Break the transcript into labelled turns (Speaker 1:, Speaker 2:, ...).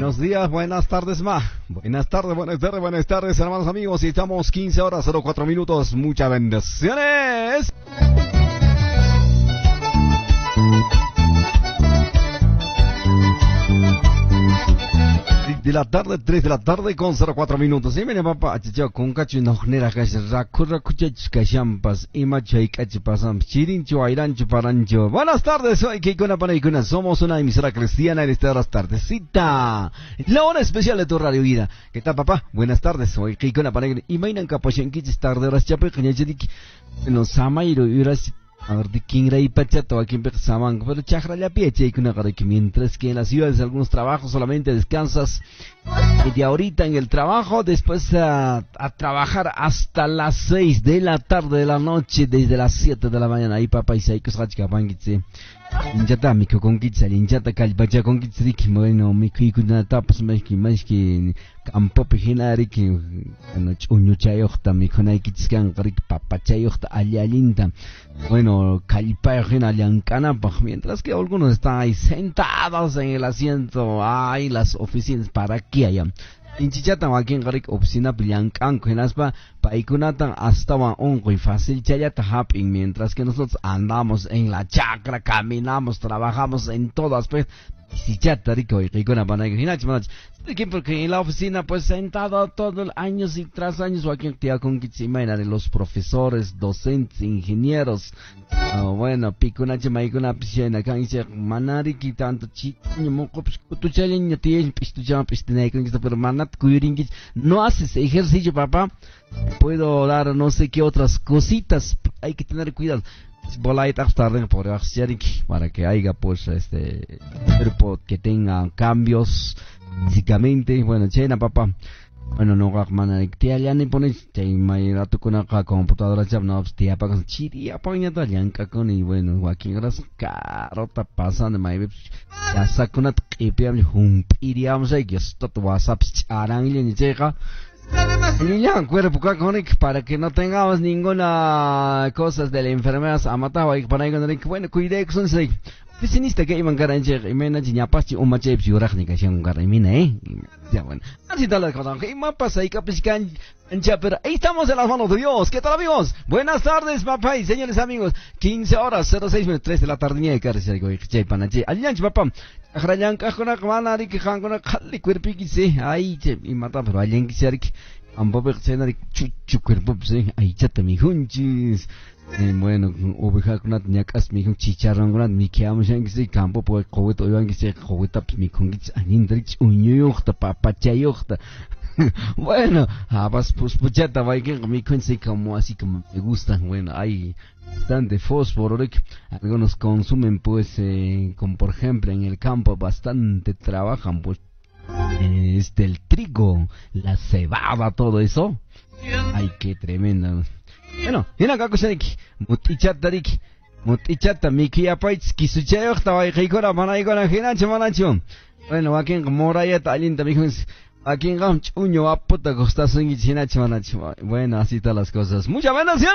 Speaker 1: Buenos días, buenas tardes, buenas tardes, hermanos amigos. Y estamos 15 horas 04 minutos. Muchas bendiciones. De la tarde, 3 de la tarde con 04 minutos. Y miren, papá, achicho, con cacho nojnera cacho, rakura kuchach cachampas, imachay cachipasam, chirincho, airancho, parancho. Buenas tardes, soy Keikuna Panaikuna. Somos una emisora cristiana en esta hora tardecita. La hora especial de tu radio vida. ¿Qué tal, papá? Buenas tardes, soy Keikuna Panaikuna. Y mainan capachenquichis tarde horas chape, cañachidik. En los samairo y horas. A ver, de quién era y pachato, aquí empezamos, pero chajra la piecha y que mientras que en las ciudades algunos trabajos solamente descansas de ahorita en el trabajo, después a trabajar hasta las 6 de la tarde de la noche, desde las 7 de la mañana, ahí papá y saicos hachkapanguitse. Injata miko kongitsa, injata kalpacha kongitsa dik, bueno, miko ikuna tapas maski campo pejinari que uño chayokta miko naikitskan rik papachayokta alialinta. Bueno, kalpajina aliancanapaj, mientras que algunos están ahí sentados en el asiento, ay, las oficinas, ¿para qué hayan? Inchichatan aquí en Garik oficina Blancan, Kenaspa, Paikunatan hasta ongo y fácil chayata happing, mientras que nosotros andamos en la chacra, caminamos, trabajamos en todas, pues, si chata rico y ricona para porque en la oficina pues sentado todo el años y tras años o aquí te con de los profesores, docentes, ingenieros, bueno, picunache maicuna piscina can dice manariki tanto chiño moco tu chaleño tiene pistu llama pistina con esto pero manat cuiringis no haces ejercicio papá, puedo dar no sé qué otras cositas, hay que tener cuidado. Para que haya pues cuerpo que tenga cambios físicamente, bueno, chena papá, bueno, no gakmana te alian y pones te imaginato con acá computadora ya no te apagas chiri apaña talianca con y bueno, aquí gras carota pasando mai ya saco una tripeable iríamos ahí que esto WhatsApp charang y ni llega. Y ya, cuerpo caconic, para que no tengamos ninguna cosas de la enfermedad amataba y para que bueno, cuide que son seis. Oficinista que iban garantir y mena ya pasti un mache psiurachnica un garrimina, ya bueno. Así está la cosa, que más pasa y capiscan pero ahí estamos en las manos de Dios. ¿Qué tal, amigos? Buenas tardes, papá y señores amigos. 15 horas 06 minutos 3 de la tarde ni que recién go y panache. Alianch papá. Akhrayan kahona kmana ri khangona khalli cuerpi kise. Ay, y mata pero alian kisari ambo bercena chuchu cuerpo se. Ay, chata mi hunchis. Bueno, oveja con ñakas mi chicharrón con mi queamos en que campo por coweto iban que se coweta mi kongits anindrich uñuyuchta papachayuchta. Bueno, pues puchata va que mi cuense como así como me gustan, bueno, hay bastante fósforo, algunos consumen pues, como por ejemplo en el campo bastante trabajan pues, el trigo, la cebada, todo eso, ay qué tremenda. Bueno, viene acá cosa de mutichata mi kia paits kisuchayo estaba y con la mano y con la ginacho manacho. Bueno, aquí en Moraya Talinta mi aquí en Gamch Uño Apota Costa Singh China Chimanacho. Bueno, así están las cosas. Muchas bendiciones.